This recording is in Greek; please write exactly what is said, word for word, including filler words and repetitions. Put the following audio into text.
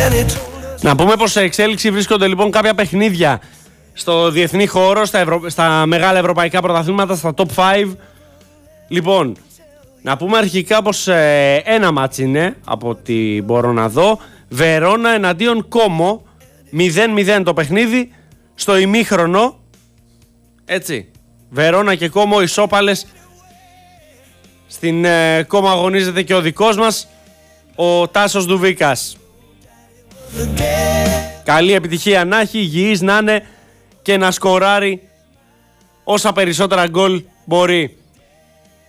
Να πούμε πως σε εξέλιξη βρίσκονται λοιπόν κάποια παιχνίδια στο διεθνή χώρο, στα, ευρω... στα μεγάλα ευρωπαϊκά πρωταθλήματα, στα top πέντε. Λοιπόν, να πούμε αρχικά πως ε, ένα μάτς είναι, από ό,τι μπορώ να δω. Βερόνα εναντίον Κόμο, μηδέν μηδέν το παιχνίδι, στο ημίχρονο. Έτσι, Βερόνα και Κόμο ισόπαλες. Στην ε, Κόμο αγωνίζεται και ο δικός μας, ο Τάσος Δουβίκας. Καλή επιτυχία να έχει, υγιής να είναι και να σκοράρει όσα περισσότερα γκολ μπορεί.